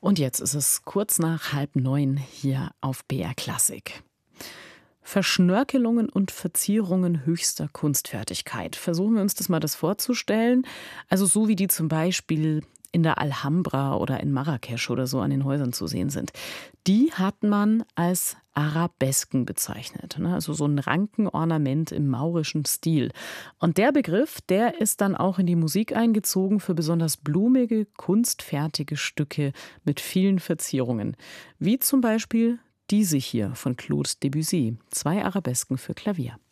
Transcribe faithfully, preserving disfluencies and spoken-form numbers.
Und jetzt ist es kurz nach halb neun hier auf B R Klassik. Verschnörkelungen und Verzierungen höchster Kunstfertigkeit. Versuchen wir uns das mal das vorzustellen. Also so wie die zum Beispiel in der Alhambra oder in Marrakesch oder so an den Häusern zu sehen sind. Die hat man als Arabesken bezeichnet. Also so ein Rankenornament im maurischen Stil. Und der Begriff, der ist dann auch in die Musik eingezogen für besonders blumige, kunstfertige Stücke mit vielen Verzierungen. Wie zum Beispiel diese hier von Claude Debussy. Zwei Arabesken für Klavier.